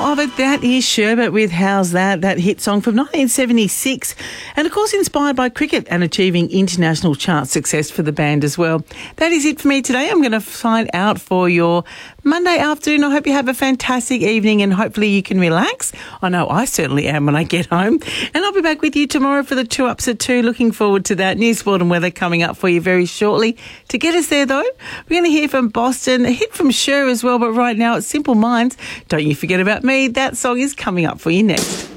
of it. That is Sherbet with How's That? That hit song from 1976. And of course, inspired by cricket and achieving international chart success for the band as well. That is it for me today. I'm going to sign out for your Monday afternoon. I hope you have a fantastic evening and hopefully you can relax. I know I certainly am when I get home. And I'll be back with you tomorrow for the 2 Ups at 2. Looking forward to that. News, sport and weather coming up for you very shortly. To get us there, though, we're going to hear from Boston, a hit from Cher as well. But right now, it's Simple Minds. Don't you forget about me. That song is coming up for you next.